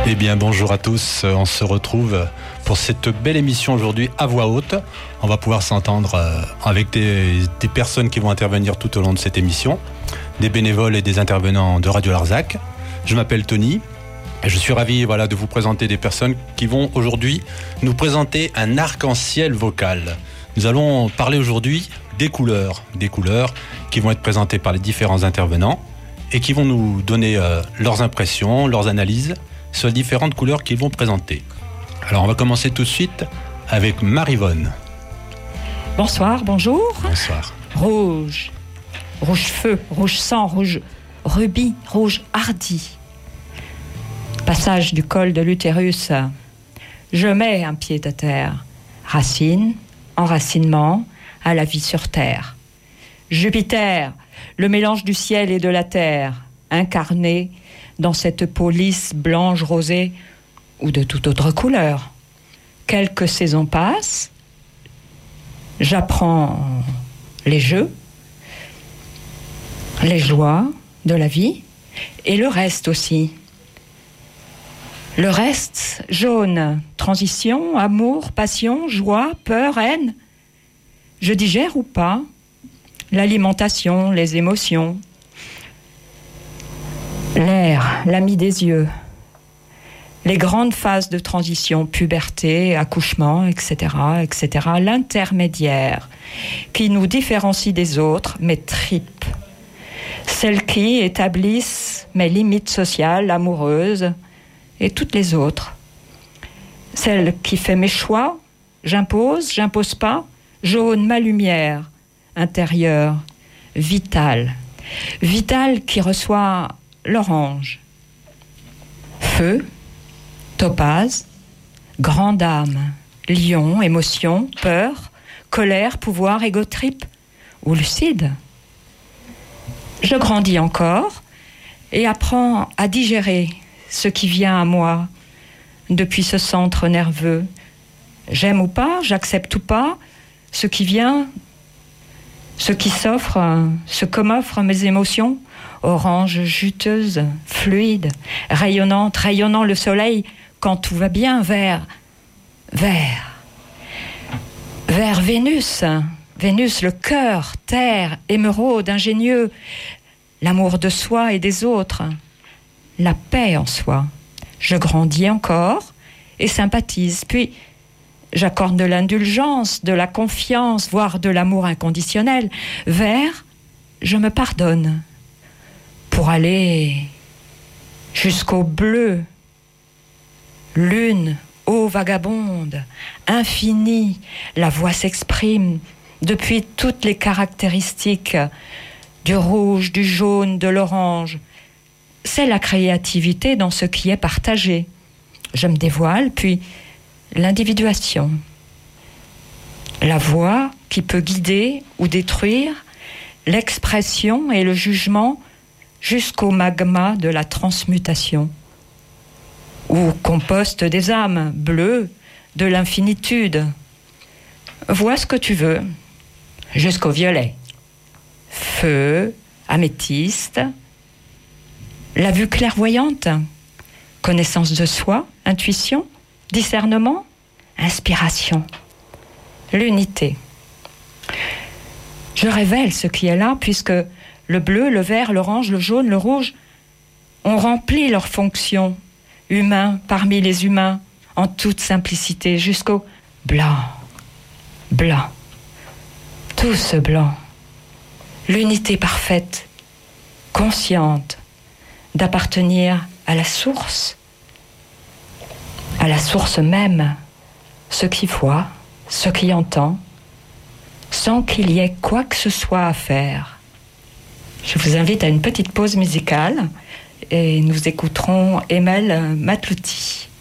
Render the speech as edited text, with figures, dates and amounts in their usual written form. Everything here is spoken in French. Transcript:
Eh bien, bonjour à tous. On se retrouve pour cette belle émission aujourd'hui à voix haute. On va pouvoir s'entendre avec des personnes qui vont intervenir tout au long de cette émission, des bénévoles et des intervenants de Radio Larzac. Je m'appelle Tony et je suis ravi de vous présenter des personnes qui vont aujourd'hui nous présenter un arc-en-ciel vocal. Nous allons parler aujourd'hui des couleurs qui vont être présentées par les différents intervenants et qui vont nous donner leurs impressions, leurs analyses sur les différentes couleurs qu'ils vont présenter. Alors on va commencer tout de suite avec Marivonne. Bonsoir, bonjour. Bonsoir. Rouge, rouge feu, rouge sang, rouge rubis, rouge hardi. Passage du col de l'utérus. Je mets un pied à terre. Racine, enracinement à la vie sur terre. Jupiter, le mélange du ciel et de la terre, incarné dans cette peau lisse, blanche, rosée ou de toute autre couleur. Quelques saisons passent, j'apprends les jeux, les joies de la vie et le reste aussi. Le reste, jaune, transition, amour, passion, joie, peur, haine. Je digère ou pas l'alimentation, les émotions. L'air, l'ami des yeux, les grandes phases de transition, puberté, accouchement, etc., l'intermédiaire qui nous différencie des autres, mes tripes, celles qui établissent mes limites sociales, amoureuses, et toutes les autres, celle qui fait mes choix, j'impose pas, jaune, ma lumière, intérieure, vitale qui reçoit l'orange, feu, topaze, grande âme, lion, émotion, peur, colère, pouvoir, égo-trip ou lucide. Je grandis encore et apprends à digérer ce qui vient à moi depuis ce centre nerveux. J'aime ou pas, j'accepte ou pas ce qui vient, ce qui s'offre, ce que m'offrent mes émotions. Orange, juteuse, fluide, rayonnant le soleil quand tout va bien, vers Vénus, le cœur, terre, émeraude, ingénieux, l'amour de soi et des autres, la paix en soi. Je grandis encore et sympathise, puis j'accorde de l'indulgence, de la confiance, voire de l'amour inconditionnel, vers je me pardonne, pour aller jusqu'au bleu, lune, eau vagabonde, infinie, la voix s'exprime depuis toutes les caractéristiques du rouge, du jaune, de l'orange. C'est la créativité dans ce qui est partagé. Je me dévoile, puis l'individuation. La voix qui peut guider ou détruire, l'expression et le jugement jusqu'au magma de la transmutation, où composte des âmes bleues de l'infinitude. Vois ce que tu veux, jusqu'au violet. Feu, améthyste, la vue clairvoyante, connaissance de soi, intuition, discernement, inspiration, l'unité. Je révèle ce qui est là, puisque le bleu, le vert, l'orange, le jaune, le rouge ont rempli leur fonction humain parmi les humains en toute simplicité jusqu'au blanc, tout ce blanc, l'unité parfaite, consciente d'appartenir à la source même, ce qui voit, ce qui entend, sans qu'il y ait quoi que ce soit à faire. Je vous invite à une petite pause musicale et nous écouterons Emel Matlouti.